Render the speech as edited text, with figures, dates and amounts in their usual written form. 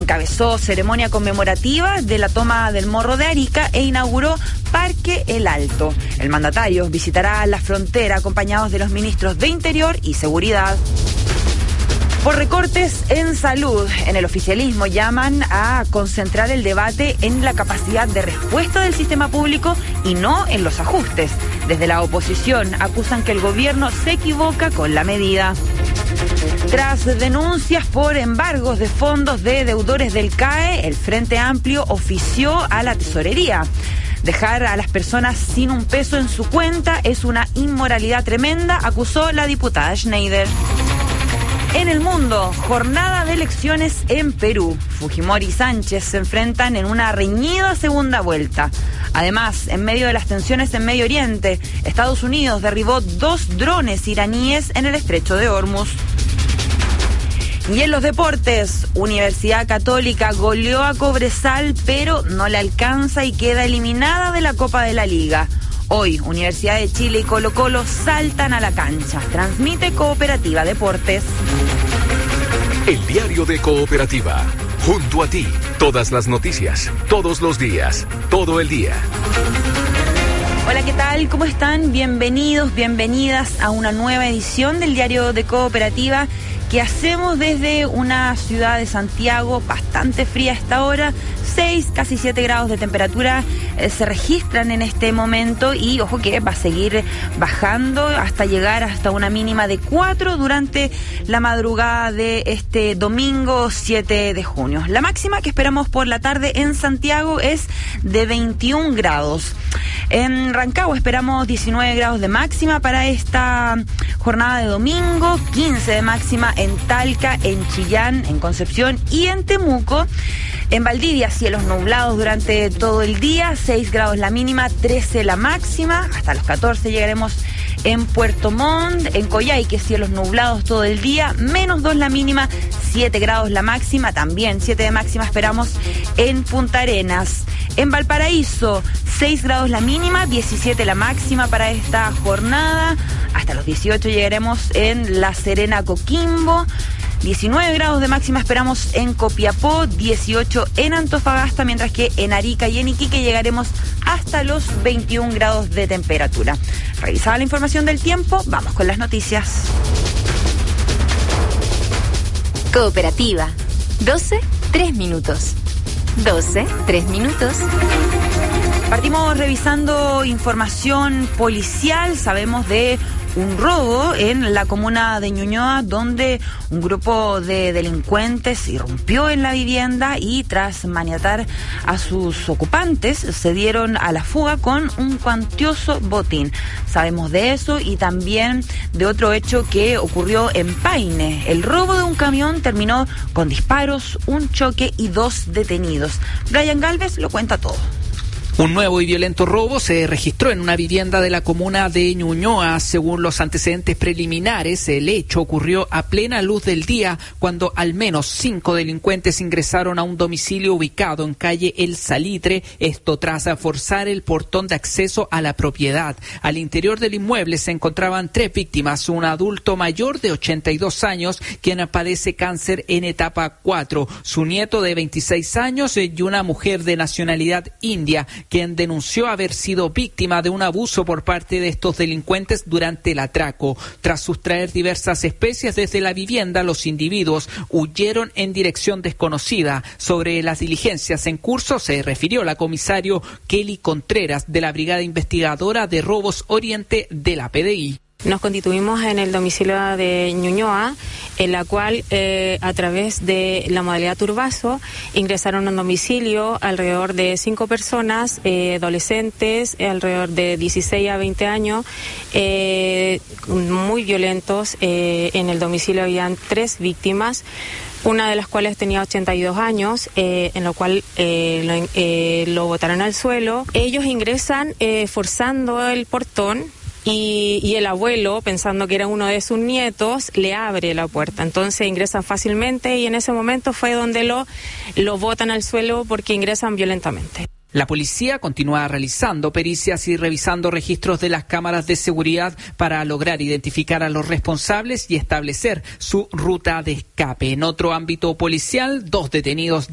Encabezó ceremonia conmemorativa de la toma del Morro de Arica e inauguró Parque El Alto. El mandatario visitará la frontera acompañados de los ministros de Interior y Seguridad. Por recortes en salud, en el oficialismo llaman a concentrar el debate en la capacidad de respuesta del sistema público y no en los ajustes. Desde la oposición acusan que el gobierno se equivoca con la medida. Tras denuncias por embargos de fondos de deudores del CAE, el Frente Amplio ofició a la tesorería. Dejar a las personas sin un peso en su cuenta es una inmoralidad tremenda, acusó la diputada Schneider. En el mundo, jornada de elecciones en Perú. Fujimori y Sánchez se enfrentan en una reñida segunda vuelta. Además, en medio de las tensiones en Medio Oriente, Estados Unidos derribó 2 drones iraníes en el estrecho de Hormuz. Y en los deportes, Universidad Católica goleó a Cobresal, pero no le alcanza y queda eliminada de la Copa de la Liga. Hoy, Universidad de Chile y Colo-Colo saltan a la cancha. Transmite Cooperativa Deportes. El diario de Cooperativa. Junto a ti, todas las noticias, todos los días, todo el día. Hola, ¿qué tal? ¿Cómo están? Bienvenidos, bienvenidas a una nueva edición del diario de Cooperativa que hacemos desde una ciudad de Santiago bastante fría a esta hora. 6, casi 7 grados de temperatura se registran en este momento y ojo que va a seguir bajando hasta llegar hasta una mínima de 4 durante la madrugada de este domingo 7 de junio. La máxima que esperamos por la tarde en Santiago es de 21 grados. En Rancagua esperamos 19 grados de máxima para esta jornada de domingo, 15 de máxima en Talca, en Chillán, en Concepción y en Temuco. En Valdivia, cielos nublados durante todo el día, 6 grados la mínima, 13 la máxima, hasta los 14 llegaremos en Puerto Montt. En Coyhaique, cielos nublados todo el día, menos 2 la mínima, 7 grados la máxima, también 7 de máxima esperamos en Punta Arenas. En Valparaíso, 6 grados la mínima, 17 la máxima para esta jornada, hasta los 18 llegaremos en La Serena, Coquimbo. 19 grados de máxima esperamos en Copiapó, 18 en Antofagasta, mientras que en Arica y en Iquique llegaremos hasta los 21 grados de temperatura. Revisada la información del tiempo, vamos con las noticias. Cooperativa, 12, 3 minutos. 12, 3 minutos. Partimos revisando información policial. Sabemos de un robo en la comuna de Ñuñoa, donde un grupo de delincuentes irrumpió en la vivienda y tras maniatar a sus ocupantes se dieron a la fuga con un cuantioso botín. Sabemos de eso y también de otro hecho que ocurrió en Paine. El robo de un camión terminó con disparos, un choque y 2 detenidos. Brian Galvez lo cuenta todo. Un nuevo y violento robo se registró en una vivienda de la comuna de Ñuñoa. Según los antecedentes preliminares, el hecho ocurrió a plena luz del día cuando al menos 5 delincuentes ingresaron a un domicilio ubicado en calle El Salitre, esto tras forzar el portón de acceso a la propiedad. Al interior del inmueble se encontraban 3 víctimas, un adulto mayor de 82 años, quien padece cáncer en etapa 4, su nieto de 26 años y una mujer de nacionalidad india, quien denunció haber sido víctima de un abuso por parte de estos delincuentes durante el atraco. Tras sustraer diversas especies desde la vivienda, los individuos huyeron en dirección desconocida. Sobre las diligencias en curso se refirió la comisario Kelly Contreras de la Brigada Investigadora de Robos Oriente de la PDI. Nos constituimos en el domicilio de Ñuñoa, en la cual a través de la modalidad Turbazo ingresaron a un domicilio alrededor de 5 personas, adolescentes, alrededor de 16 a 20 años, muy violentos. En el domicilio habían 3 víctimas, una de las cuales tenía 82 años, en lo cual lo botaron al suelo. Ellos ingresan forzando el portón. Y el abuelo, pensando que era uno de sus nietos, le abre la puerta. Entonces ingresan fácilmente y en ese momento fue donde lo botan al suelo porque ingresan violentamente. La policía continúa realizando pericias y revisando registros de las cámaras de seguridad para lograr identificar a los responsables y establecer su ruta de escape. En otro ámbito policial, 2 detenidos